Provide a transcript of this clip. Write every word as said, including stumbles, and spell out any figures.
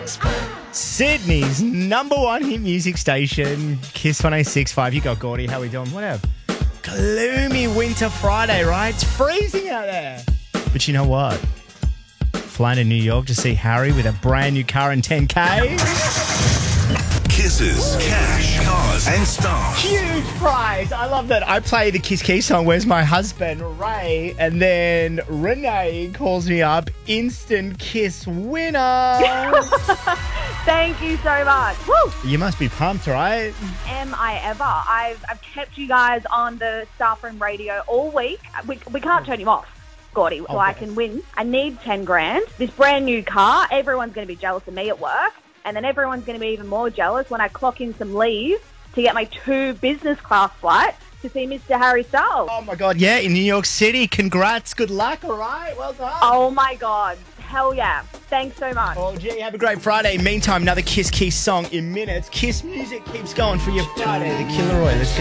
Sydney's number one hit music station, Kiss one oh six point five. You got Gordy. How we doing? What a gloomy winter Friday, right? It's freezing out there. But you know what? Flying to New York to see Harry with a brand new car and ten K. Kisses, cash, cars, and stars. Huge prize. I love that. I play the Kiss Key song, Where's My Husband, Ray, and then Renee calls me up, instant Kiss winner. Thank you so much. Woo! You must be pumped, right? Am I ever? I've, I've kept you guys on the Staff Room Radio all week. We, we can't turn you off, Gordy, so I can win. I need ten grand. This brand new car. Everyone's going to be jealous of me at work. And then everyone's going to be even more jealous when I clock in some leave to get my two business class flights to see Mister Harry Styles. Oh, my God. Yeah, in New York City. Congrats. Good luck. All right. Well done. Oh, my God. Hell yeah. Thanks so much. Oh, gee. Have a great Friday. Meantime, another Kiss Key song in minutes. Kiss music keeps going for your Friday. The Killer Roy. Let's go.